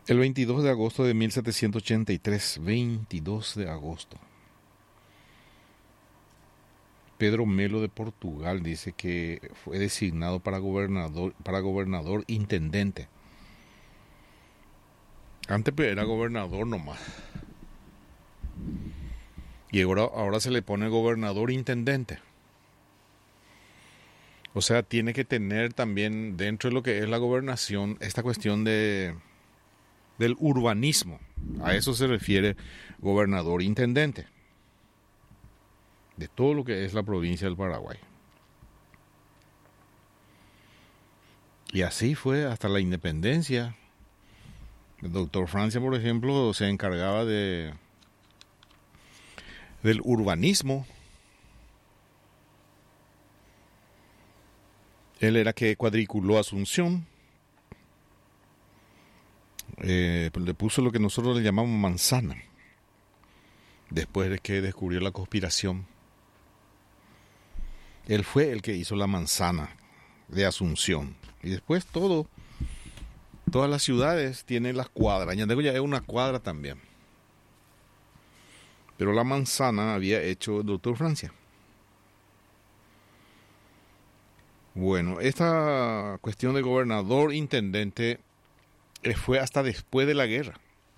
El 22 de agosto de 1783, 22 de agosto, Pedro Melo de Portugal dice que fue designado para gobernador intendente. Antes era gobernador nomás. Y ahora se le pone gobernador intendente. O sea, tiene que tener también dentro de lo que es la gobernación esta cuestión del urbanismo. A eso se refiere gobernador intendente. De todo lo que es la provincia del Paraguay. Y así fue hasta la independencia. El doctor Francia, por ejemplo, se encargaba del urbanismo. Él era que cuadriculó Asunción. Le puso lo que nosotros le llamamos manzana. Después de que descubrió la conspiración. Él fue el que hizo la manzana de Asunción. Y después todas las ciudades tienen las cuadras. Ñandego ya es una cuadra también. Pero la manzana había hecho el doctor Francia. Bueno, esta cuestión de gobernador intendente fue hasta después de la guerra.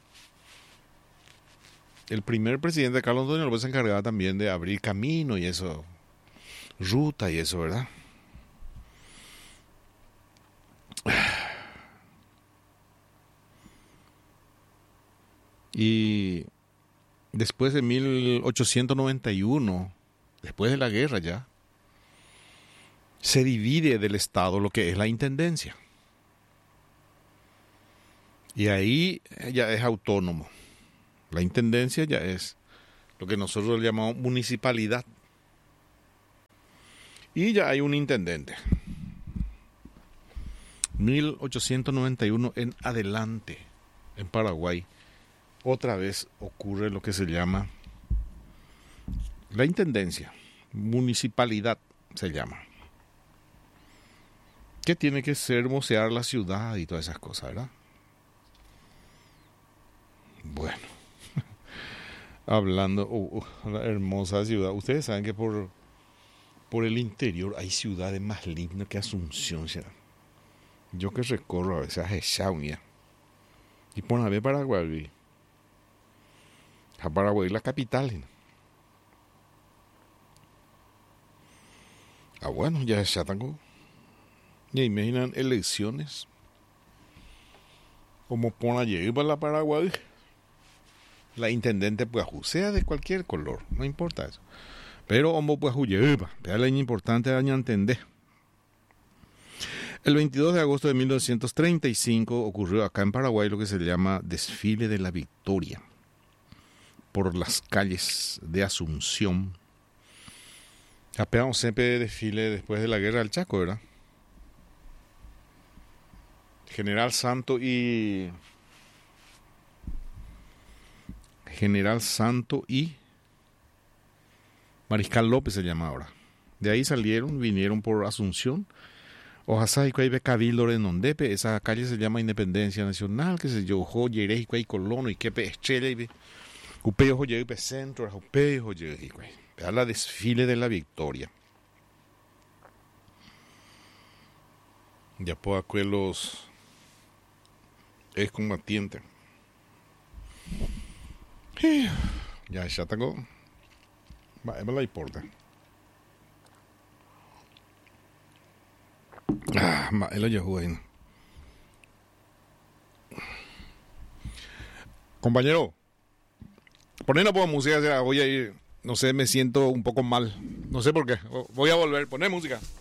El primer presidente, Carlos Antonio López, se encargaba también de abrir camino y eso, ruta y eso, ¿verdad? Y después de 1891, después de la guerra ya, se divide del Estado lo que es la intendencia. Y ahí ya es autónomo. La intendencia ya es lo que nosotros le llamamos municipalidad. Y ya hay un intendente. 1891 en adelante, en Paraguay, otra vez ocurre lo que se llama la intendencia. Municipalidad se llama. Que tiene que ser hermosear la ciudad y todas esas cosas, ¿verdad? Bueno, hablando, la hermosa ciudad. Ustedes saben que por el interior hay ciudades más lindas que Asunción, ¿verdad? Yo que recorro a veces a Echaunia. Y por a ver Paraguay. A Paraguay la capital, ¿no? Ah, bueno, ya tengo. Ya imaginan elecciones. Como por allí para la Paraguay. La intendente pues sea de cualquier color, no importa eso. Pero hombre pues lleva, pero lo importante es entender. El 22 de agosto de 1935 ocurrió acá en Paraguay lo que se llama Desfile de la Victoria por las calles de Asunción. Apenas siempre desfile después de la guerra del Chaco, ¿verdad? General Santo y Mariscal López se llama ahora. De ahí vinieron por Asunción. Ojasá y Cuaybe Cabildo de Nondepe, esa calle se llama Independencia Nacional, que se yo Yerej y Cuay Colono y Quepe Estrella y Upeo Yepe Centro, Upeo Yerej. La Desfile de la Victoria. Ya por aquí los excombatientes. Ya tengo. Va, me la importa. Él lo llevó ahí. Compañero, poner una música, voy a ir, no sé, me siento un poco mal, no sé por qué, voy a volver, poner música.